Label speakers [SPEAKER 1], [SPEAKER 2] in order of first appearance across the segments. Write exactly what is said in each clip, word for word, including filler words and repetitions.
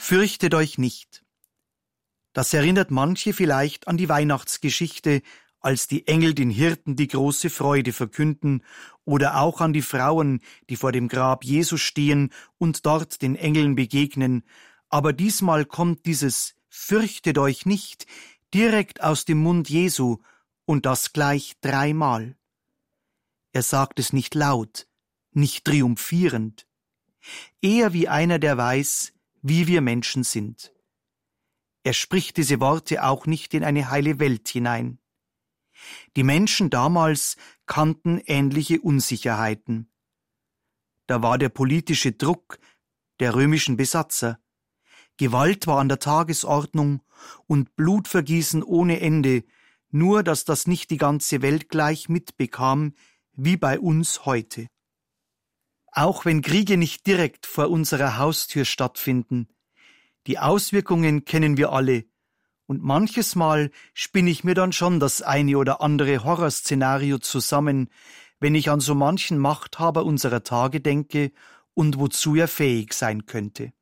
[SPEAKER 1] Fürchtet euch nicht. Das erinnert manche vielleicht an die Weihnachtsgeschichte, als die Engel den Hirten die große Freude verkünden, oder auch an die Frauen, die vor dem Grab Jesu stehen und dort den Engeln begegnen. Aber diesmal kommt dieses Fürchtet euch nicht direkt aus dem Mund Jesu, und das gleich dreimal. Er sagt es nicht laut, nicht triumphierend, eher wie einer, der weiß, wie wir Menschen sind. Er spricht diese Worte auch nicht in eine heile Welt hinein. Die Menschen damals kannten ähnliche Unsicherheiten. Da war der politische Druck der römischen Besatzer. Gewalt war an der Tagesordnung und Blutvergießen ohne Ende, nur dass das nicht die ganze Welt gleich mitbekam, wie bei uns heute. Auch wenn Kriege nicht direkt vor unserer Haustür stattfinden, die Auswirkungen kennen wir alle, und manches Mal spinne ich mir dann schon das eine oder andere Horrorszenario zusammen, wenn ich an so manchen Machthaber unserer Tage denke und wozu er fähig sein könnte.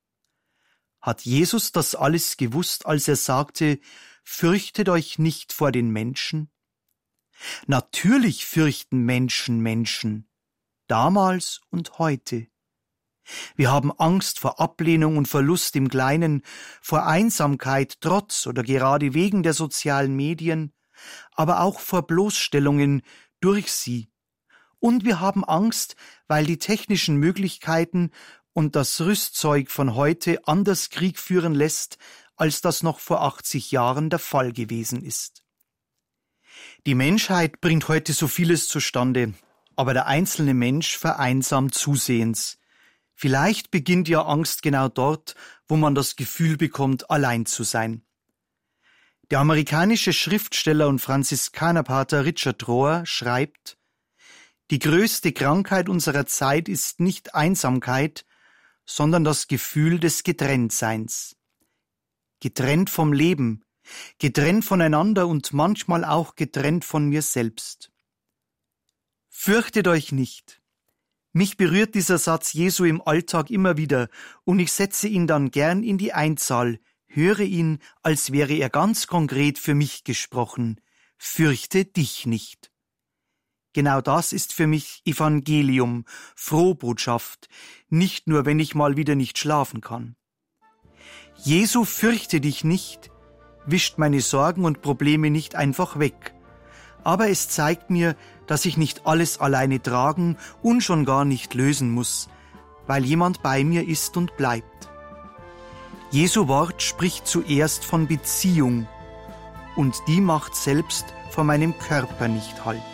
[SPEAKER 1] Hat Jesus das alles gewusst, als er sagte, fürchtet euch nicht vor den Menschen? Natürlich fürchten Menschen Menschen, damals und heute. Wir haben Angst vor Ablehnung und Verlust im Kleinen, vor Einsamkeit trotz oder gerade wegen der sozialen Medien, aber auch vor Bloßstellungen durch sie. Und wir haben Angst, weil die technischen Möglichkeiten und das Rüstzeug von heute anders Krieg führen lässt, als das noch vor achtzig Jahren der Fall gewesen ist. Die Menschheit bringt heute so vieles zustande, aber der einzelne Mensch vereinsamt zusehends. Vielleicht beginnt ja Angst genau dort, wo man das Gefühl bekommt, allein zu sein. Der amerikanische Schriftsteller und Franziskanerpater Richard Rohr schreibt, die größte Krankheit unserer Zeit ist nicht Einsamkeit, sondern das Gefühl des Getrenntseins. Getrennt vom Leben, getrennt voneinander und manchmal auch getrennt von mir selbst. Fürchtet euch nicht. Mich berührt dieser Satz Jesu im Alltag immer wieder und ich setze ihn dann gern in die Einzahl, höre ihn, als wäre er ganz konkret für mich gesprochen. Fürchte dich nicht. Genau das ist für mich Evangelium, Frohbotschaft, nicht nur, wenn ich mal wieder nicht schlafen kann. Jesu fürchte dich nicht, wischt meine Sorgen und Probleme nicht einfach weg. Aber es zeigt mir, dass ich nicht alles alleine tragen und schon gar nicht lösen muss, weil jemand bei mir ist und bleibt. Jesu Wort spricht zuerst von Beziehung und die macht selbst vor meinem Körper nicht Halt.